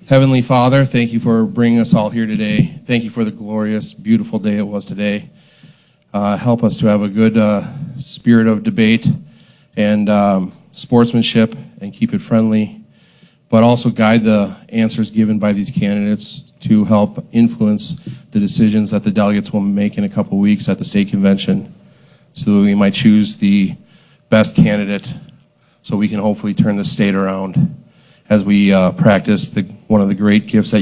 Heavenly Father, thank you for bringing us all here today. Thank you for the glorious, beautiful day it was today. Help us to have a good spirit of debate and sportsmanship and keep it friendly, but also guide the answers given by these candidates to help influence the decisions that the delegates will make in a couple of weeks at the state convention, so that we might choose the best candidate so we can hopefully turn the state around as we practice one of the great gifts that